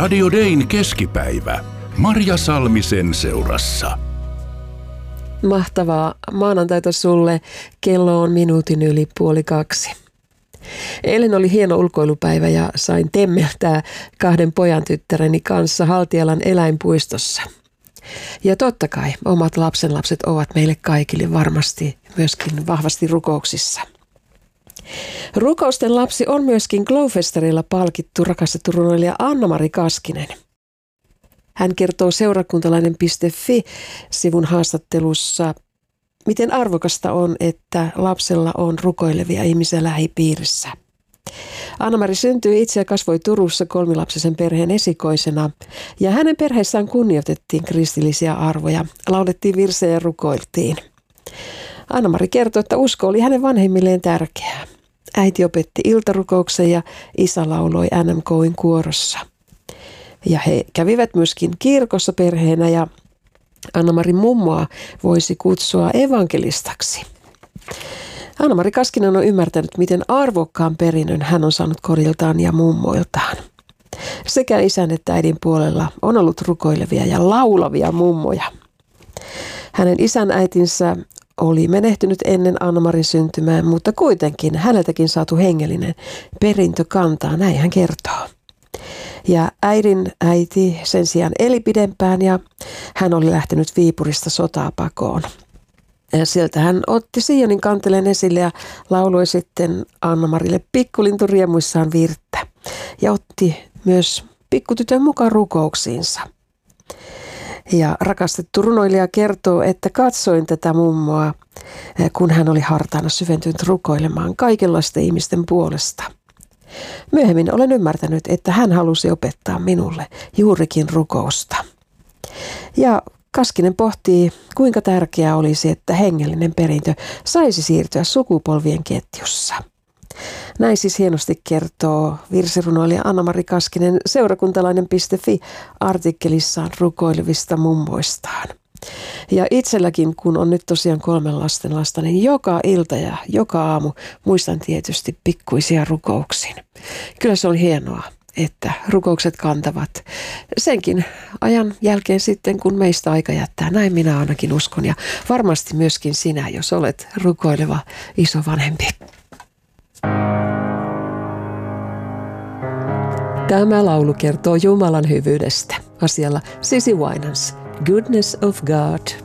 Radio Dayn keskipäivä. Marja Salmisen seurassa. Mahtavaa maanantaita sulle. Kello on minuutin yli 1:30. Eilen oli hieno ulkoilupäivä ja sain temmeltää 2 pojan tyttäreni kanssa Haltialan eläinpuistossa. Ja totta kai omat lapsenlapset ovat meille kaikille varmasti myöskin vahvasti rukouksissa. Rukousten lapsi on myöskin Glowfestarilla palkittu rakastettu runoilija Anna-Mari Kaskinen. Hän kertoo seurakuntalainen.fi-sivun haastattelussa, miten arvokasta on, että lapsella on rukoilevia ihmisiä lähipiirissä. Anna-Mari syntyi itse ja kasvoi Turussa 3-lapsisen perheen esikoisena, ja hänen perheessään kunnioitettiin kristillisiä arvoja, laulettiin virsejä ja rukoiltiin. Anna-Mari kertoi, että usko oli hänen vanhemmilleen tärkeää. Äiti opetti iltarukouksen ja isä lauloi NMK:n kuorossa. Ja he kävivät myöskin kirkossa perheenä ja Anna-Marin mummoa voisi kutsua evankelistaksi. Anna-Mari Kaskinen on ymmärtänyt, miten arvokkaan perinnön hän on saanut kodiltaan ja mummoiltaan. Sekä isän että äidin puolella on ollut rukoilevia ja laulavia mummoja. Hänen isän äitinsä oli menehtynyt ennen Anna-Marin syntymää, mutta kuitenkin häneltäkin saatu hengellinen perintö kantaa, näin hän kertoo. Ja äidin äiti sen sijaan eli pidempään ja hän oli lähtenyt Viipurista sotaa pakoon. Ja sieltä hän otti Sionin kanteleen esille ja lauloi sitten Anna-Marille pikkulintu riemuissaan virttä. Ja otti myös pikkutytön mukaan rukouksiinsa. Ja rakastettu runoilija kertoo, että katsoin tätä mummoa, kun hän oli hartaana syventynyt rukoilemaan kaikenlaisten ihmisten puolesta. Myöhemmin olen ymmärtänyt, että hän halusi opettaa minulle juurikin rukousta. Ja Kaskinen pohtii, kuinka tärkeää olisi, että hengellinen perintö saisi siirtyä sukupolvien ketjussa. Näin siis hienosti kertoo virsirunoilija Anna-Mari Kaskinen seurakuntalainen.fi-artikkelissaan rukoilevista mummoistaan. Ja itselläkin, kun on nyt tosiaan 3 lastenlasta, niin joka ilta ja joka aamu muistan tietysti pikkuisia rukouksin. Kyllä se on hienoa, että rukoukset kantavat senkin ajan jälkeen sitten, kun meistä aika jättää. Näin minä ainakin uskon ja varmasti myöskin sinä, jos olet rukoileva isovanhempi. Tämä laulu kertoo Jumalan hyvyydestä. Asialla Sissy Winans, Goodness of God.